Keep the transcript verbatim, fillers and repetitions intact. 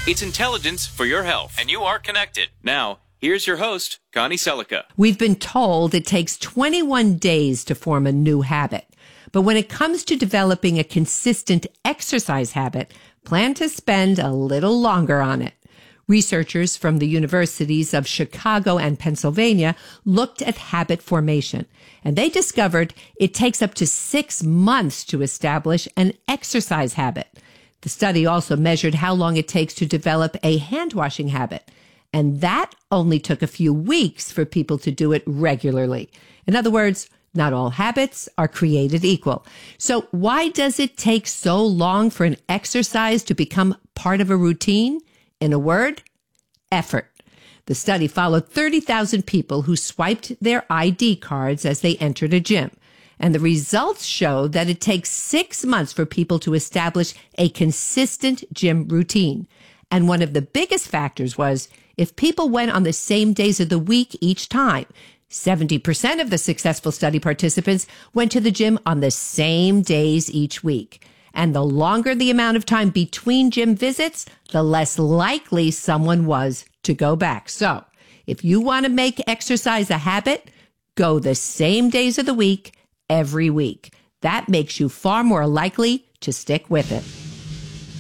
It's intelligence for your health, and you are connected. Now, here's your host, Connie Selica. We've been told it takes twenty-one days to form a new habit. But when it comes to developing a consistent exercise habit, plan to spend a little longer on it. Researchers from the universities of Chicago and Pennsylvania looked at habit formation, and they discovered it takes up to six months to establish an exercise habit. The study also measured how long it takes to develop a hand-washing habit, and that only took a few weeks for people to do it regularly. In other words, not all habits are created equal. So why does it take so long for an exercise to become part of a routine? In a word, effort. The study followed thirty thousand people who swiped their I D cards as they entered a gym. And the results show that it takes six months for people to establish a consistent gym routine. And one of the biggest factors was if people went on the same days of the week each time. seventy percent of the successful study participants went to the gym on the same days each week. And the longer the amount of time between gym visits, the less likely someone was to go back. So if you want to make exercise a habit, go the same days of the week every week. That makes you far more likely to stick with it.